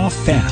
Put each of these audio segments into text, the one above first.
off fat.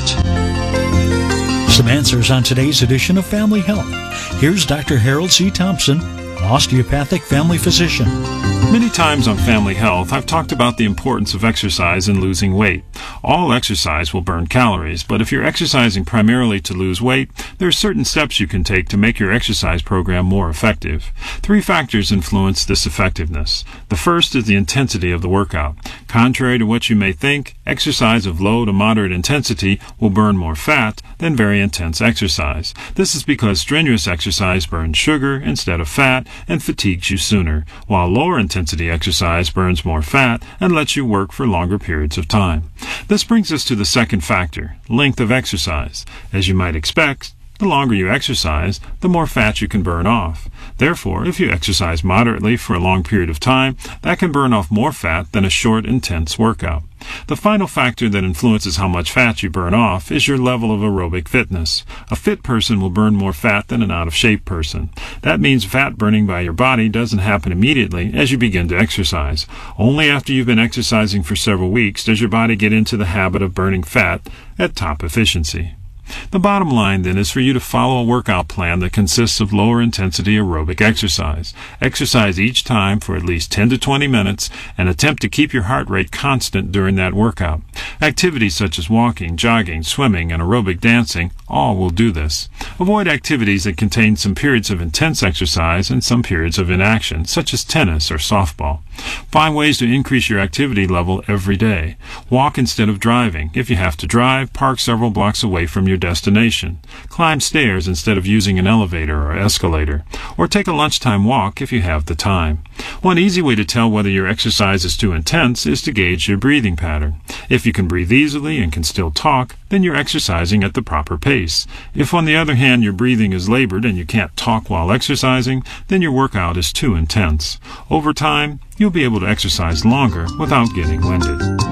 Some answers on today's edition of Family Health. Here's Dr. Harold C. Thompson, an osteopathic family physician. Many times on Family Health, I've talked about the importance of exercise in losing weight. All exercise will burn calories, but if you're exercising primarily to lose weight, there are certain steps you can take to make your exercise program more effective. 3 factors influence this effectiveness. The first is the intensity of the workout. Contrary to what you may think, exercise of low to moderate intensity will burn more fat than very intense exercise. This is because strenuous exercise burns sugar instead of fat and fatigues you sooner, while lower intensity exercise burns more fat and lets you work for longer periods of time. This brings us to the second factor, length of exercise. As you might expect, the longer you exercise, the more fat you can burn off. Therefore, if you exercise moderately for a long period of time, that can burn off more fat than a short, intense workout. The final factor that influences how much fat you burn off is your level of aerobic fitness. A fit person will burn more fat than an out-of-shape person. That means fat burning by your body doesn't happen immediately as you begin to exercise. Only after you've been exercising for several weeks does your body get into the habit of burning fat at top efficiency. The bottom line, then, is for you to follow a workout plan that consists of lower intensity aerobic exercise. Exercise each time for at least 10 to 20 minutes and attempt to keep your heart rate constant during that workout. Activities such as walking, jogging, swimming, and aerobic dancing all will do this. Avoid activities that contain some periods of intense exercise and some periods of inaction, such as tennis or softball. Find ways to increase your activity level every day. Walk instead of driving. If you have to drive, park several blocks away from your destination. Climb stairs instead of using an elevator or escalator. Or take a lunchtime walk if you have the time. One easy way to tell whether your exercise is too intense is to gauge your breathing pattern. If you can breathe easily and can still talk, then you're exercising at the proper pace. If, on the other hand, your breathing is labored and you can't talk while exercising, then your workout is too intense. Over time, you'll be able to exercise longer without getting winded.